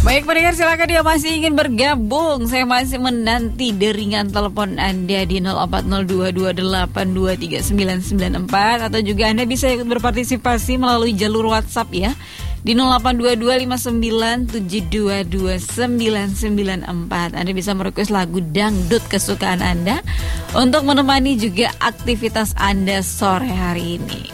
Baik pendengar, silakan dia masih ingin bergabung. Saya masih menanti deringan telepon Anda di 082228239994 atau juga Anda bisa ikut berpartisipasi melalui jalur WhatsApp ya di 082259722994. Anda bisa merequest lagu dangdut kesukaan Anda untuk menemani juga aktivitas Anda sore hari ini.